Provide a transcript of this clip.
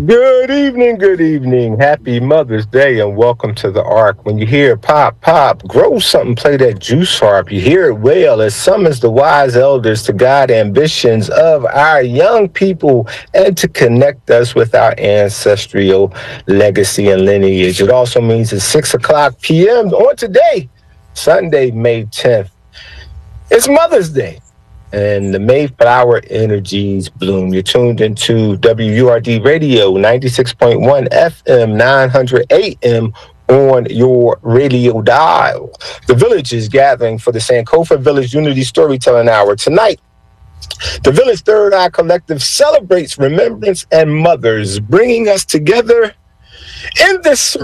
Good evening. Happy Mother's Day and welcome to the Ark. When you hear pop, pop, grow something, play that juice harp. You hear it well. It summons the wise elders to guide ambitions of our young people and to connect us with our ancestral legacy and lineage. It also means it's 6 o'clock p.m. on today, Sunday, May 10th. It's Mother's Day and the Mayflower energies bloom. You're tuned into WURD Radio, 96.1 FM, 900 AM on your radio dial. The village is gathering for the Sankofa Village Unity Storytelling Hour. Tonight, the Village Third Eye Collective celebrates remembrance and mothers, bringing us together in this